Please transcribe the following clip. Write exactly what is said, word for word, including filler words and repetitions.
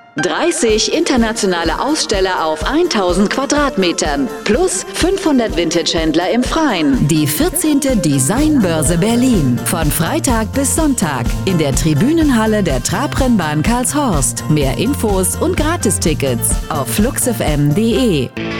dreißig internationale Aussteller auf tausend Quadratmetern plus fünfhundert Vintage-Händler im Freien. Die vierzehnte Designbörse Berlin. Von Freitag bis Sonntag in der Tribünenhalle der Trabrennbahn Karlshorst. Mehr Infos und Gratistickets auf fluxfm punkt de.